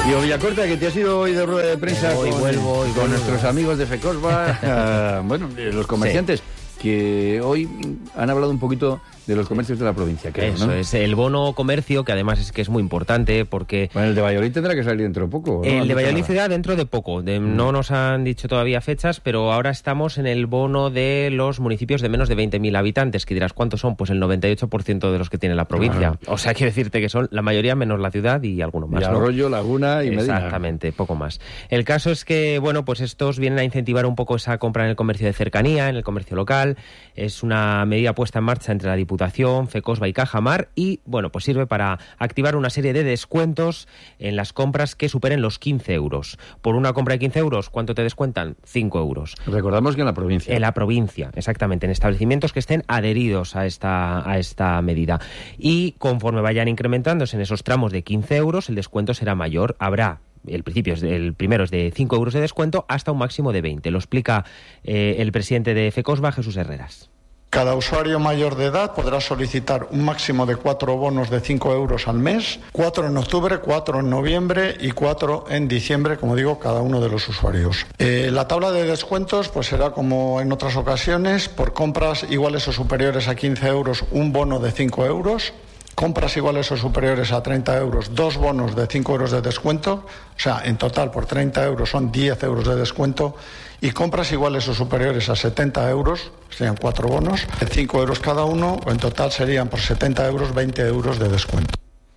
Tío Villacorta, que te has ido hoy de rueda de prensa con nuestros amigos de Fecosba, bueno, los comerciantes, que hoy han hablado un poquito de los comercios de la provincia, creo, Eso ¿no? es, el bono comercio, que además es que es muy importante porque... Bueno, el de Valladolid tendrá que salir dentro de poco, ¿no? El de Valladolid será dentro de poco. No nos han dicho todavía fechas, pero ahora estamos en el bono de los municipios de menos de 20.000 habitantes, que dirás, ¿cuántos son? Pues el 98% de los que tiene la provincia. Claro. O sea, quiero decirte que son la mayoría menos la ciudad y alguno más, y Arroyo, ¿no? Laguna y Medina. Exactamente, poco más. El caso es que, bueno, pues estos vienen a incentivar un poco esa compra en el comercio de cercanía, en el comercio local. Es una medida puesta en marcha entre la Diputación, Fecosba y Cajamar y, bueno, pues sirve para activar una serie de descuentos en las compras que superen los 15 euros. Por una compra de 15 euros, ¿cuánto te descuentan? 5 euros. Recordamos que en la provincia. En la provincia, exactamente, en establecimientos que estén adheridos a esta medida. Y conforme vayan incrementándose en esos tramos de 15 euros, el descuento será mayor. Habrá... El primero es de 5 euros de descuento hasta un máximo de 20. Lo explica el presidente de Fecosba, Jesús Herreras. Cada usuario mayor de edad podrá solicitar un máximo de 4 bonos de 5 euros al mes, 4 en octubre, 4 en noviembre y 4 en diciembre, como digo, cada uno de los usuarios. La tabla de descuentos pues será como en otras ocasiones, por compras iguales o superiores a 15 euros, un bono de 5 euros. Compras iguales o superiores a 30 euros, 2 bonos de 5 euros de descuento, o sea, en total por 30 euros son 10 euros de descuento, y compras iguales o superiores a 70 euros, serían 4 bonos, de 5 euros cada uno, o en total serían por 70 euros 20 euros de descuento.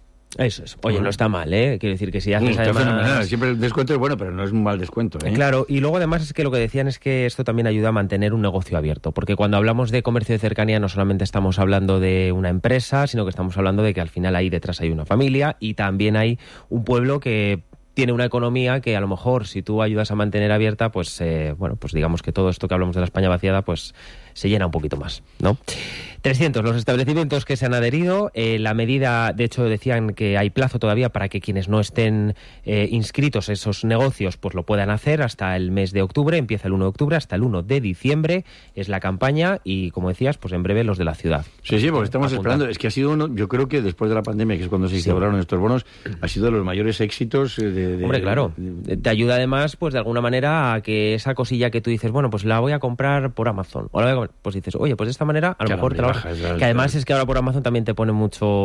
Eso es. Oye, no está mal, ¿eh? Quiero decir que si haces está además... fenomenal. Siempre el descuento es bueno, pero no es un mal descuento, ¿eh? Claro, y luego además es que lo que decían es que esto también ayuda a mantener un negocio abierto, porque cuando hablamos de comercio de cercanía no solamente estamos hablando de una empresa, sino que estamos hablando de que al final ahí detrás hay una familia y también hay un pueblo que tiene una economía que a lo mejor si tú ayudas a mantener abierta, pues bueno, pues digamos que todo esto que hablamos de la España vaciada, pues se llena un poquito más, ¿no? 300 los establecimientos que se han adherido. La medida, de hecho, decían que hay plazo todavía para que quienes no estén inscritos esos negocios pues lo puedan hacer hasta el mes de octubre. Empieza el 1 de octubre hasta el 1 de diciembre. Es la campaña y, como decías, pues en breve los de la ciudad. Sí, porque estamos esperando. Es que ha sido uno, yo creo que después de la pandemia, que es cuando se celebraron estos bonos, ha sido de los mayores éxitos. Hombre, claro. Te ayuda además, pues de alguna manera, a que esa cosilla que tú dices, bueno, pues la voy a comprar por Amazon. O la voy a comprar, pues dices, oye, pues de esta manera a lo mejor te que además es que ahora por Amazon también te pone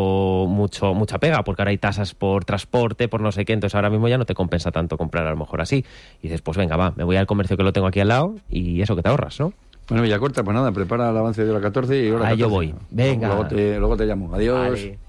mucha pega, porque ahora hay tasas por transporte, por no sé qué, entonces ahora mismo ya no te compensa tanto comprar a lo mejor así. Y dices, pues venga, va, me voy al comercio que lo tengo aquí al lado y eso que te ahorras, ¿no? Bueno, Villacorta, pues nada, prepara el avance de la 14 y ahora... Ahí yo voy. Venga. Luego te llamo. Adiós. Vale.